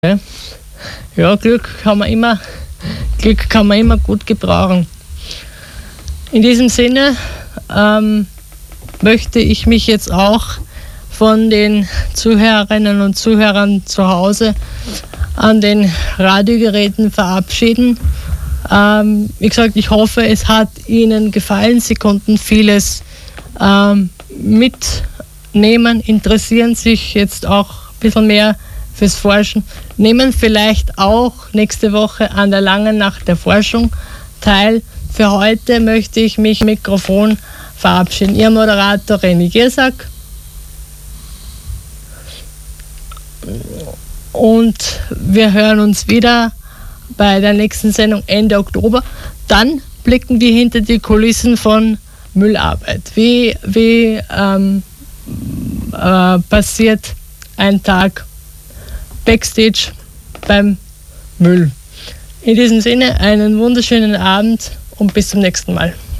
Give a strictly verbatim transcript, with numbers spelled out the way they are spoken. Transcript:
Ja, Glück kann man immer, Glück kann man immer gut gebrauchen. In diesem Sinne ähm, möchte ich mich jetzt auch von den Zuhörerinnen und Zuhörern zu Hause an den Radiogeräten verabschieden. Ähm, wie gesagt, ich hoffe, es hat Ihnen gefallen. Sie konnten vieles ähm, mitnehmen, interessieren sich jetzt auch ein bisschen mehr fürs Forschen, nehmen vielleicht auch nächste Woche an der Langen Nacht der Forschung teil. Für heute möchte ich mich mit Mikrofon verabschieden. Ihr Moderator René Giersack. Und wir hören uns wieder bei der nächsten Sendung Ende Oktober. Dann blicken wir hinter die Kulissen von Müllarbeit. Wie, wie ähm, äh, passiert ein Tag Backstage beim Müll? In diesem Sinne einen wunderschönen Abend und bis zum nächsten Mal.